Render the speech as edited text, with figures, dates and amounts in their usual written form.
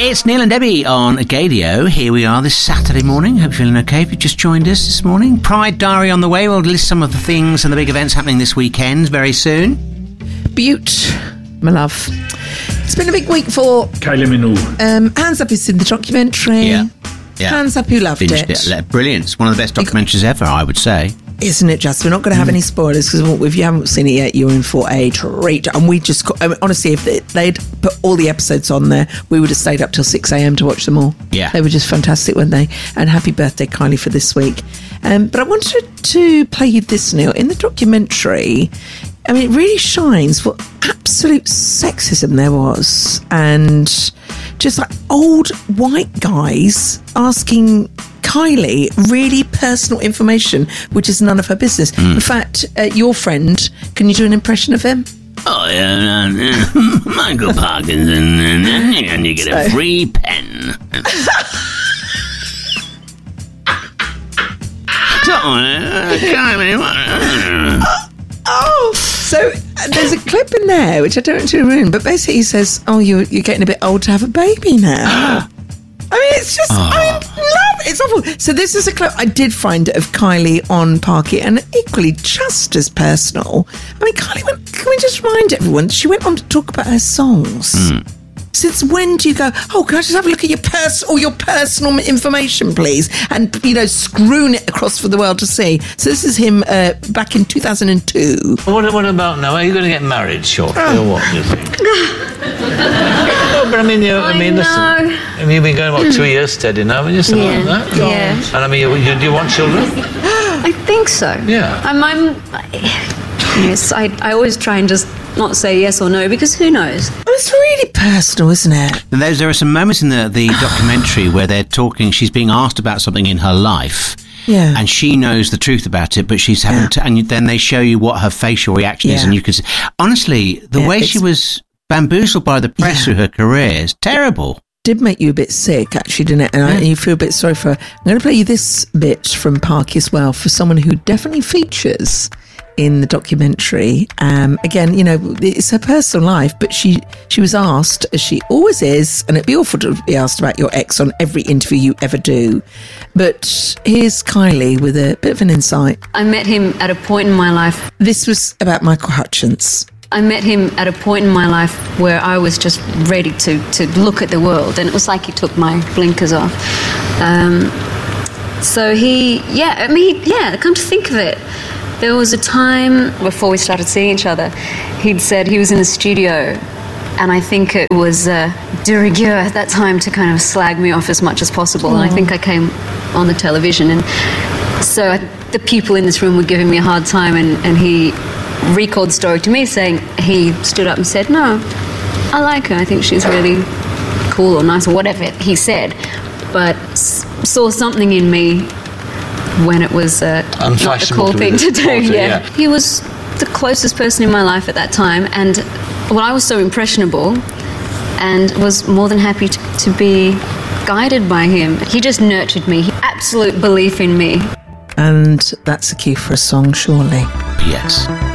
It's Neil and Debbie on Gadio. Here we are this Saturday morning. Hope you're feeling okay if you've just joined us this morning. Pride Diary on the way. We'll list some of the things and the big events happening this weekend very soon. Butte, my love. It's been a big week for Kylie Minogue. Hands Up is in the documentary. Yeah. Hands Up, who loved it. Brilliant. It's one of the best documentaries ever, I would say. Isn't it just? We're not going to have any spoilers because if you haven't seen it yet, you're in for a treat. And we just, honestly, if they'd put all the episodes on there, we would have stayed up till 6 a.m. to watch them all. Yeah. They were just fantastic, weren't they? And happy birthday, Kylie, for this week. But I wanted to play you this, Neil. In the documentary, I mean, it really shines what absolute sexism there was. And just like old white guys asking Kylie really personal information, which is none of her business. In fact, your friend, can you do an impression of him? Oh, yeah, Michael Parkinson, and you get a free pen. So there's a clip in there, which I don't want to ruin, but basically he says, oh, you're getting a bit old to have a baby now. I mean, it's just, I love it. It's awful. So this is a clip I did find of Kylie on Parky, and equally just as personal. I mean, Kylie went, can we just remind everyone, she went on to talk about her songs. Since when do you go, oh, can I just have a look at your personal information, please? And, screwing it across for the world to see. So this is him back in 2002. What about now? Are you going to get married shortly, or what do you think? No, but I mean, listen. You've been going, 2 years steady now, haven't you? Something like that? Yeah. And I mean, do you want children? I think so. Yeah. Yes, I always try and just not say yes or no, because who knows? It's really personal, isn't it? And there are some moments in the documentary where they're talking, she's being asked about something in her life. Yeah. And she knows the truth about it, but she's having to, and then they show you what her facial reaction is, and you can see, honestly, the way she was bamboozled by the press through her career is terrible. Did make you a bit sick, actually, didn't it? And you feel a bit sorry for her. I'm going to play you this bit from Parky as well, for someone who definitely features in the documentary. Again, it's her personal life, but she was asked, as she always is, and it'd be awful to be asked about your ex on every interview you ever do. But here's Kylie with a bit of an insight. I met him at a point in my life. This was about Michael Hutchence. I met him at a point in my life where I was just ready to look at the world, and it was like he took my blinkers off. So come to think of it, there was a time before we started seeing each other, he'd said he was in the studio, and I think it was de rigueur at that time to kind of slag me off as much as possible. And I think I came on the television, and so the people in this room were giving me a hard time, and he recalled the story to me, saying he stood up and said, no, I like her, I think she's really cool or nice or whatever he said, but saw something in me when it was not the cool thing to do. He was the closest person in my life at that time, and I was so impressionable and was more than happy to be guided by him. He just nurtured me, absolute belief in me. And that's the key for a song, surely. Yes.